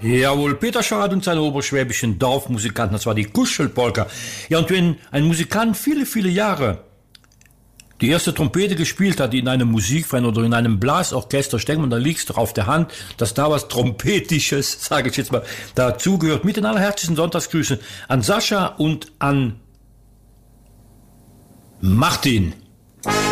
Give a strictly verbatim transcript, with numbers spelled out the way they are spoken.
Jawohl, Peter Schad und seine oberschwäbischen Dorfmusikanten, das war die Kuschelpolka. Ja, und wenn ein Musikant viele, viele Jahre die erste Trompete gespielt hat in einem Musikverein oder in einem Blasorchester, ich denke mal, da liegt's doch auf der Hand, dass da was Trompetisches, sage ich jetzt mal, dazugehört. Mit den allerherzlichsten Sonntagsgrüßen an Sascha und an Martin.